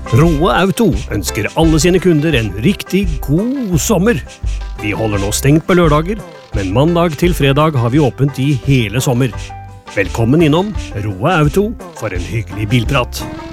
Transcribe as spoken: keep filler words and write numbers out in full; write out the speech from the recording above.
Roe Auto ønsker alle sine kunder en riktig god sommer. Vi holder nå stengt på lørdager, men mandag til fredag har vi åpent i hele sommer. Velkommen innom Roe Auto for en hyggelig bilprat.